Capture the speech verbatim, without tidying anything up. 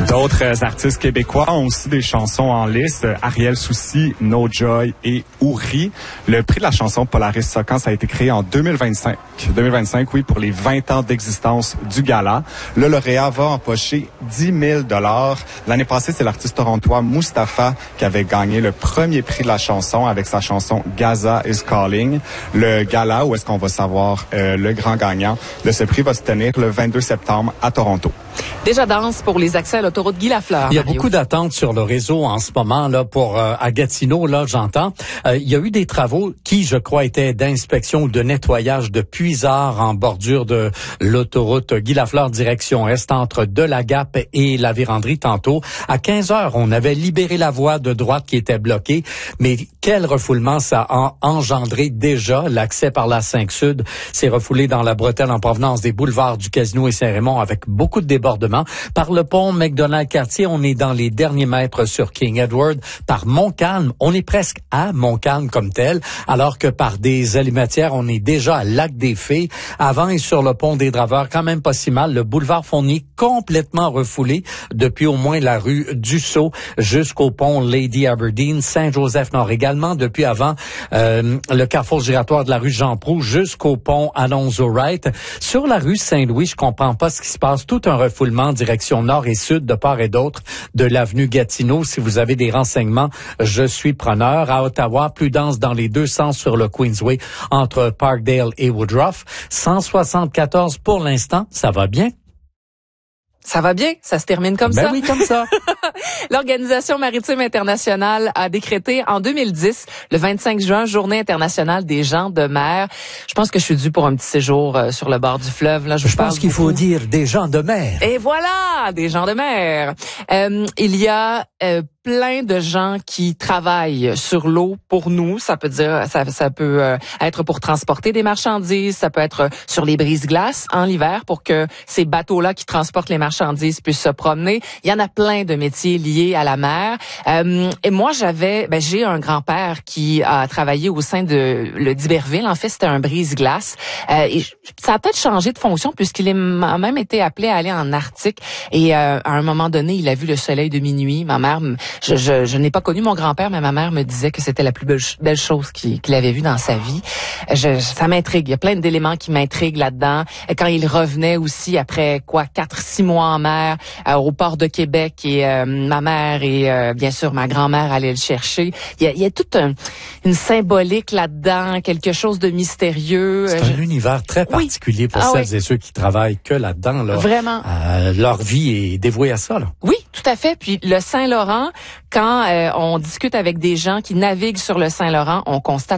D'autres artistes québécois ont aussi des chansons en lice. Ariel Soucy, No Joy et Ouri. Le prix de la chanson Polaris Socans a été créé en deux mille vingt-cinq. deux mille vingt-cinq, oui, pour les vingt ans d'existence du gala. Le lauréat va empocher dix mille dollars. L'année passée, c'est l'artiste torontois Mustapha qui avait gagné le premier prix de la chanson avec sa chanson Gaza is Calling. Le gala, où est-ce qu'on va savoir euh, le grand gagnant de ce prix, va se tenir le vingt-deux septembre à Toronto. Déjà danse pour les accès à l'autoroute Guy Lafleur. Il y a Mario. beaucoup d'attentes sur le réseau en ce moment là pour euh, à Gatineau, là j'entends. Euh, il y a eu des travaux qui, je crois, étaient d'inspection ou de nettoyage de puisards en bordure de l'autoroute Guy Lafleur direction est entre Delagape et la Vérandrie tantôt. À quinze heures, on avait libéré la voie de droite qui était bloquée, mais quel refoulement ça a engendré déjà. L'accès par la cinq Sud s'est refoulé dans la bretelle en provenance des boulevards du Casino et Saint-Raymond avec beaucoup de débordements. Par le pont McDonald-Cartier, on est dans les derniers mètres sur King Edward. Par Montcalm, on est presque à Montcalm comme tel, alors que par des Alimatières, on est déjà à Lac-des-Fées. Avant et sur le pont des Draveurs, quand même pas si mal. Le boulevard Fournier complètement refoulé depuis au moins la rue Dussault jusqu'au pont Lady Aberdeen. Saint-Joseph-Nord également depuis avant euh, le carrefour giratoire de la rue Jean-Proulx jusqu'au pont Alonzo-Wright. Sur la rue Saint-Louis, je comprends pas ce qui se passe. Tout un refoulement direction nord et sud de part et d'autre de l'avenue Gatineau. Si vous avez des renseignements, je suis preneur. À Ottawa, plus dense dans les deux sens sur le Queensway entre Parkdale et Woodruff. cent soixante-quatorze pour l'instant, ça va bien. Ça va bien, ça se termine comme ben ça. Oui, comme ça. L'Organisation maritime internationale a décrété en deux mille dix, le vingt-cinq juin, Journée internationale des gens de mer. Je pense que je suis due pour un petit séjour euh, sur le bord du fleuve. Là, je je pense qu'il beaucoup. faut dire des gens de mer. Et voilà, des gens de mer. Euh, il y a euh, plein de gens qui travaillent sur l'eau pour nous. Ça peut dire, ça, ça peut euh, être pour transporter des marchandises, ça peut être sur les brise-glaces en l'hiver pour que ces bateaux-là qui transportent les marchandises puissent se promener. Il y en a plein de métiers liés à la mer. Euh, et moi, j'avais, ben, j'ai un grand-père qui a travaillé au sein de le d'Iberville. En fait, c'était un brise-glace. Euh, et ça a peut-être changé de fonction puisqu'il a même été appelé à aller en Arctique. Et euh, à un moment donné, il a vu le soleil de minuit. Ma mère, je, je, je n'ai pas connu mon grand-père, mais ma mère me disait que c'était la plus belle, belle chose qu'il, qu'il avait vue dans sa vie. Je, ça m'intrigue. Il y a plein d'éléments qui m'intriguent là-dedans. Et quand il revenait aussi après quoi, quatre, six mois en mer, euh, au port de Québec, et euh, ma mère et euh, bien sûr ma grand-mère allaient le chercher. Il y a, il y a toute un, une symbolique là-dedans, quelque chose de mystérieux. C'est je... un univers très particulier oui. pour ah, celles oui. et ceux qui travaillent que là-dedans. Là. Vraiment. Euh, leur vie est dévouée à ça. Là. Oui, tout à fait. Puis le Saint-Laurent, quand euh, on discute avec des gens qui naviguent sur le Saint-Laurent, on constate